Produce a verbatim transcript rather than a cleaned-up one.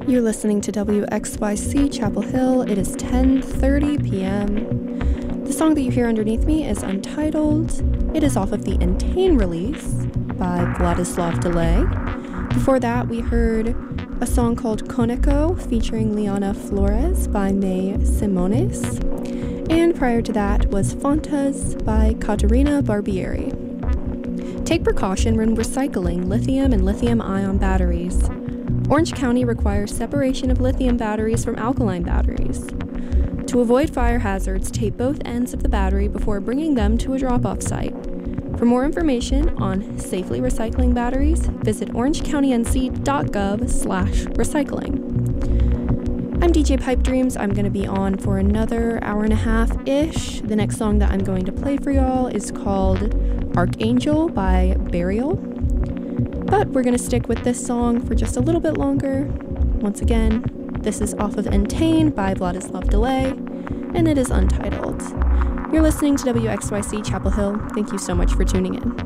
You're listening to W X Y C Chapel Hill. It is ten thirty p.m. The song that you hear underneath me is Untitled. It is off of the Entain release by Vladislav Delay. Before that, we heard a song called Coneco featuring Liana Flores by May Simones. And prior to that was Fontas by Caterina Barbieri. Take precaution when recycling lithium and lithium-ion batteries. Orange County requires separation of lithium batteries from alkaline batteries. To avoid fire hazards, tape both ends of the battery before bringing them to a drop-off site. For more information on safely recycling batteries, visit orangecounty.nc.gov slash recycling. I'm D J Pipe Dreams. I'm going to be on for another hour and a half-ish. The next song that I'm going to play for y'all is called Archangel by Burial. But we're going to stick with this song for just a little bit longer. Once again, this is off of Entain by Vladislav Delay, and it is Untitled. You're listening to W X Y C Chapel Hill. Thank you so much for tuning in.